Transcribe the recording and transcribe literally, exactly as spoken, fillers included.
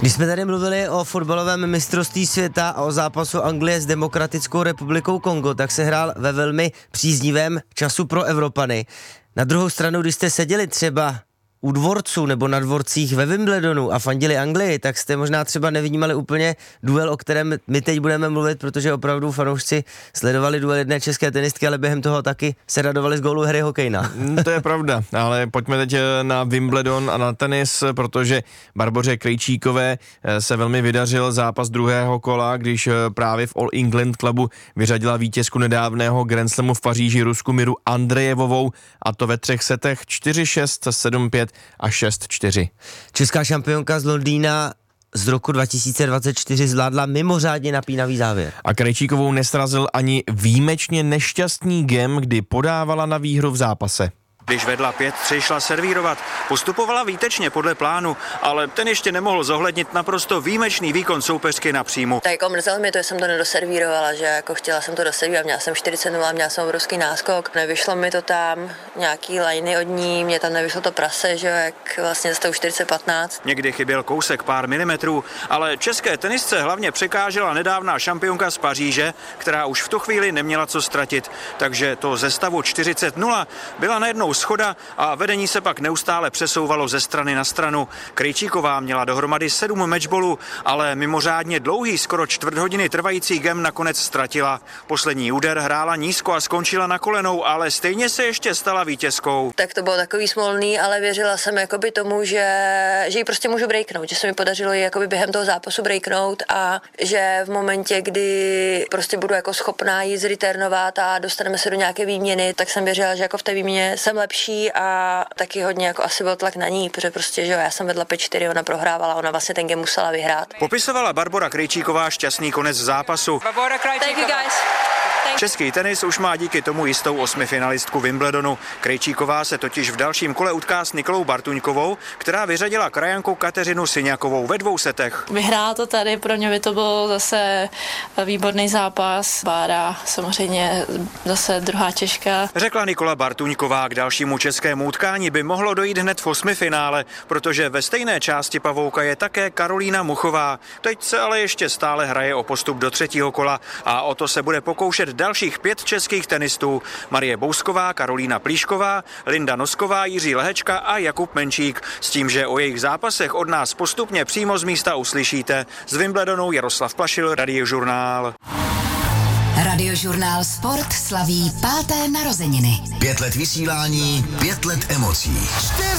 Když jsme tady mluvili o fotbalovém mistrovství světa a o zápasu Anglie s Demokratickou republikou Kongo, tak se hrál ve velmi příznivém času pro Evropany. Na druhou stranu, když jste seděli třeba u dvorců nebo na dvorcích ve Wimbledonu a fandili Anglii, tak jste možná třeba nevnímali úplně duel, o kterém my teď budeme mluvit, protože opravdu fanoušci sledovali duel jedné české tenistky, ale během toho taky se radovali z gólu Harryho Kanea. To je pravda, ale pojďme teď na Wimbledon a na tenis, protože Barboře Krejčíkové se velmi vydařil zápas druhého kola, když právě v All England Clubu vyřadila vítězku nedávného Grand Slamu v Paříži Rusku Miru Andrejevovou, a to ve třech setech čtyři šest, sedm pět a šest čtyři. Česká šampionka z Londýna z roku dva tisíce dvacet čtyři zvládla mimořádně napínavý závěr. A Krejčíkovou nesrazil ani výjimečně nešťastný game, kdy podávala na výhru v zápase. Když vedla pět tři, šla servírovat. Postupovala výtečně podle plánu, ale ten ještě nemohl zohlednit naprosto výjimečný výkon soupeřky na příjmu. Tak jako mrzelo mě to, že jsem to nedoservírovala, že jako chtěla jsem to doservírovat, měla jsem čtyřicet nula, měla jsem obrovský náskok, nevyšlo mi to tam, nějaký lajny od ní, mě tam nevyšlo to prase, že jak vlastně zase už čtyřicet patnáct. Někdy chyběl kousek pár milimetrů, ale české tenisce hlavně překážela nedávná šampionka z Paříže, která už v tu chvíli neměla co ztratit, takže to ze stavu čtyřicet nula byla najednou schoda a vedení se pak neustále přesouvalo ze strany na stranu. Krejčíková měla dohromady sedm matchballů, ale mimořádně dlouhý, skoro čtvrt hodiny trvající game nakonec ztratila. Poslední úder hrála nízko a skončila na kolenou, ale stejně se ještě stala vítězkou. Tak to bylo takový smolný, ale věřila jsem jakoby tomu, že, že ji prostě můžu breaknout, že se mi podařilo ji jakoby během toho zápasu breaknout a že v momentě, kdy prostě budu jako schopná jí zreturnovat a dostaneme se do nějaké výměny, tak jsem věřila, že jako v té výměně jsem lepší a taky hodně jako asi byl tlak na ní, protože prostě, že jo, já jsem vedla pět čtyři, ona prohrávala, ona vlastně ten game musela vyhrát. Popisovala Barbora Krejčíková šťastný konec zápasu. Thank you guys. Český tenis už má díky tomu jistou osmifinalistku Wimbledonu. Krejčíková se totiž v dalším kole utká s Nikolou Bartuňkovou, která vyřadila krajanku Kateřinu Syňakovou ve dvou setech. Vyhrát to tady, pro ně by to byl zase výborný zápas. Bára samozřejmě zase druhá Češka. Řekla Nikola Bartuňková. K dalšímu českému utkání by mohlo dojít hned v osmifinále, protože ve stejné části pavouka je také Karolína Muchová. Teď se ale ještě stále hraje o postup do třetího kola a o to se bude pokoušet dalších pět českých tenistů. Marie Bousková, Karolína Plíšková, Linda Nosková, Jiří Lehečka a Jakub Menčík. S tím, že o jejich zápasech od nás postupně přímo z místa uslyšíte. Z Wimbledonu Jaroslav Plašil, Radiožurnál. Radiožurnál Sport slaví páté narozeniny. Pět let vysílání, pět let emocí.